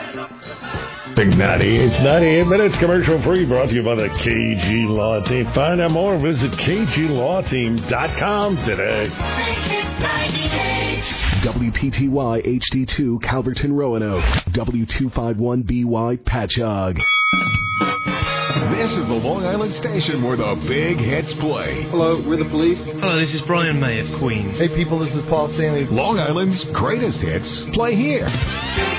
Big 98. It's 98 minutes commercial free, brought to you by the KG Law Team. Find out more. Visit KGLawTeam.com today. WPTY HD2 Calverton Roanoke. W251BY Patchogue. This is the Long Island station where the big hits play. Hello, we're the police. Hello, this is Brian May of Queen. Hey people, this is Paul Stanley. Long Island's greatest hits play here.